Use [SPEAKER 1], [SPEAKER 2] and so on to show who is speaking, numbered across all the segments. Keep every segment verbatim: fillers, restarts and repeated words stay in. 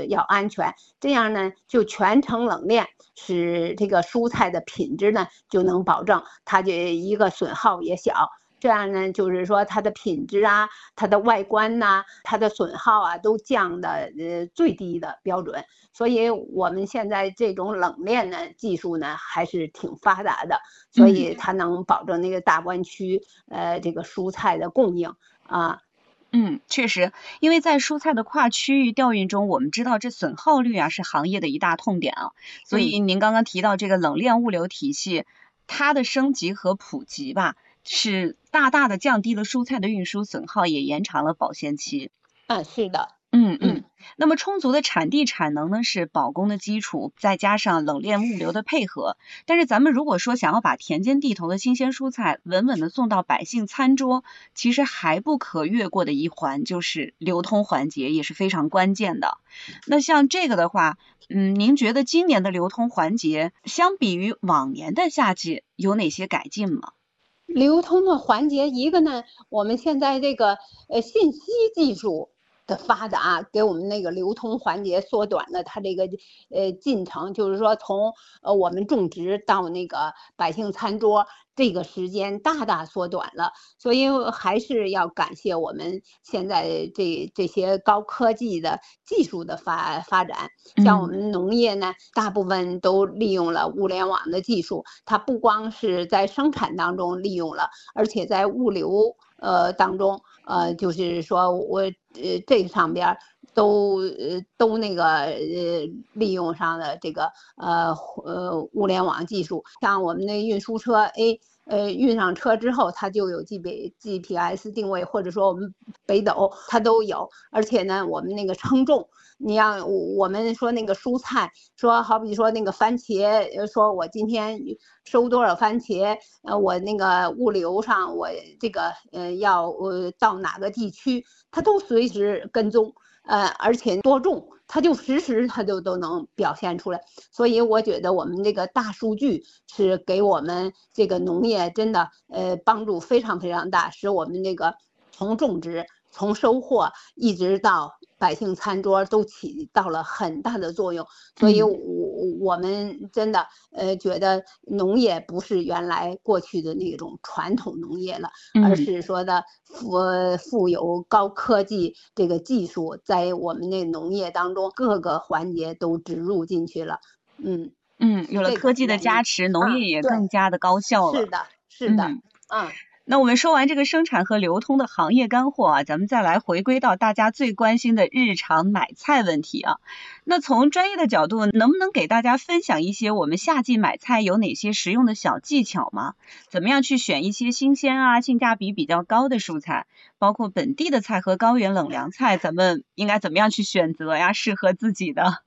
[SPEAKER 1] 要安全，这样呢就全程冷链，使这个蔬菜的品质呢就能保证，它就一个损耗也小。这样呢，就是说它的品质啊，它的外观呐、啊，它的损耗啊，都降的呃最低的标准。所以我们现在这种冷链呢技术呢还是挺发达的，所以它能保证那个大湾区呃这个蔬菜的供应啊。
[SPEAKER 2] 嗯，确实，因为在蔬菜的跨区域调运中，我们知道这损耗率啊是行业的一大痛点啊。所以您刚刚提到这个冷链物流体系，它的升级和普及吧，是大大的降低了蔬菜的运输损耗，也延长了保鲜期。
[SPEAKER 1] 嗯，是的。
[SPEAKER 2] 嗯嗯，那么充足的产地产能呢是保供的基础，再加上冷链物流的配合。但是咱们如果说想要把田间地头的新鲜蔬菜稳稳的送到百姓餐桌，其实还不可越过的一环就是流通环节，也是非常关键的。那像这个的话，嗯，您觉得今年的流通环节相比于往年的夏季有哪些改进吗？
[SPEAKER 1] 流通的环节，一个呢，我们现在这个呃信息技术的发达，给我们那个流通环节缩短了它这个呃进程，就是说从呃我们种植到那个百姓餐桌，这个时间大大缩短了。所以还是要感谢我们现在这这些高科技的技术的发发展。像我们农业呢，大部分都利用了物联网的技术，它不光是在生产当中利用了，而且在物流呃当中，呃就是说我呃这上边都呃都那个呃利用上了这个呃呃物联网技术。像我们的运输车，哎呃运上车之后，它就有 G P G P S 定位，或者说我们北斗它都有。而且呢，我们那个称重，你让我们说那个蔬菜，说好比说那个番茄，说我今天收多少番茄，呃，我那个物流上我这个呃要呃到哪个地区，它都随时跟踪，呃，而且多重，它就实时它就都能表现出来。所以我觉得我们这个大数据是给我们这个农业真的呃帮助非常非常大，使我们这个从种植从收获一直到百姓餐桌都起到了很大的作用。所以我我们真的呃觉得农业不是原来过去的那种传统农业了，而是说的富富有高科技这个技术在我们那农业当中各个环节都植入进去了。嗯
[SPEAKER 2] 嗯，有了科技的加持，农业也更加的高效了。
[SPEAKER 1] 是的，是的。嗯，
[SPEAKER 2] 那我们说完这个生产和流通的行业干货啊，咱们再来回归到大家最关心的日常买菜问题啊。那从专业的角度，能不能给大家分享一些我们夏季买菜有哪些实用的小技巧吗？怎么样去选一些新鲜啊、性价比比较高的蔬菜，包括本地的菜和高原冷凉菜，咱们应该怎么样去选择呀？适合自己的。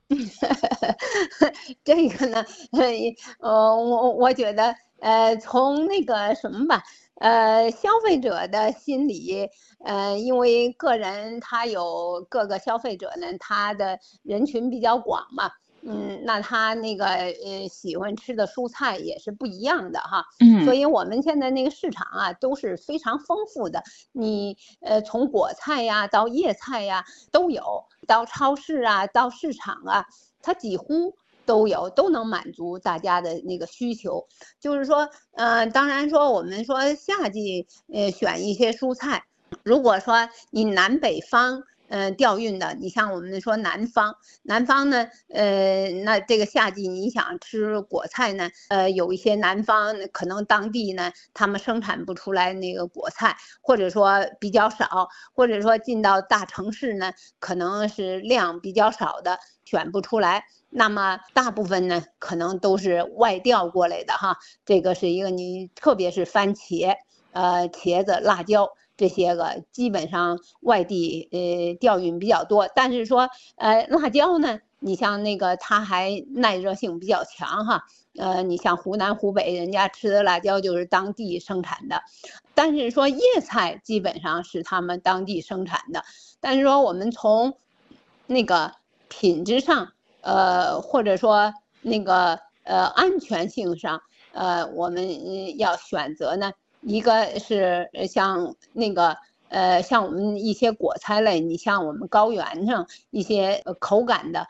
[SPEAKER 1] 这个呢，呃，我我觉得，呃，从那个什么吧，呃，消费者的心理，呃，因为个人他有各个消费者呢，他的人群比较广嘛，嗯，那他那个呃喜欢吃的蔬菜也是不一样的哈，
[SPEAKER 2] 嗯，
[SPEAKER 1] 所以我们现在那个市场啊都是非常丰富的，你呃从果菜呀到叶菜呀都有，到超市啊到市场啊。它几乎都有，都能满足大家的那个需求。就是说，呃，当然说我们说夏季，呃，选一些蔬菜，如果说你南北方。呃，调运的，你像我们说南方，南方呢，呃，那这个夏季你想吃果菜呢，呃，有一些南方可能当地呢，他们生产不出来那个果菜，或者说比较少，或者说进到大城市呢，可能是量比较少的，选不出来。那么大部分呢，可能都是外调过来的哈。这个是一个你，特别是番茄、呃茄子、辣椒。这些个基本上外地呃调运比较多，但是说呃辣椒呢，你像那个它还耐热性比较强哈，呃你像湖南湖北人家吃的辣椒就是当地生产的，但是说叶菜基本上是他们当地生产的，但是说我们从那个品质上，呃或者说那个呃安全性上，呃我们要选择呢。一个是像那个呃，像我们一些果菜类，你像我们高原上一些口感的